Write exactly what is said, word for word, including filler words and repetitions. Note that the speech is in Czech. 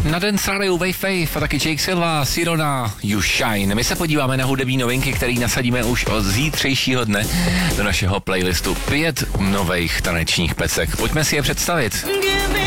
Na den s rádiou Wave a taky Jake Silva, Sirona, You Shine. My se podíváme na hudební novinky, které nasadíme už od zítřejšího dne do našeho playlistu. Pět nových tanečních pecek. Pojďme si je představit.